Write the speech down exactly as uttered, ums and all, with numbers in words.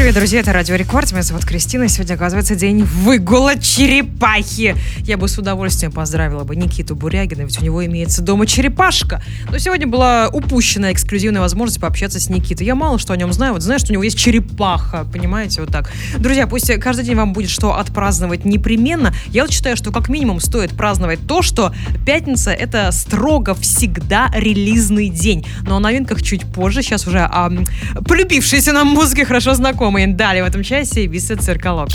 Привет, друзья, это Радио Рекорд. Меня зовут Кристина. Сегодня, оказывается, день выгула черепахи. Я бы с удовольствием поздравила бы Никиту Бурягина, ведь у него имеется дома черепашка. Но сегодня была упущена эксклюзивная возможность пообщаться с Никитой. Я мало что о нем знаю. Вот знаю, что у него есть черепаха, понимаете, вот так. Друзья, пусть каждый день вам будет что отпраздновать непременно. Я вот считаю, что как минимум стоит праздновать то, что пятница — это строго всегда релизный день. Но о новинках чуть позже. Сейчас уже о полюбившейся нам музыке хорошо знакомые. Далее в этом часе Виса Цирколока.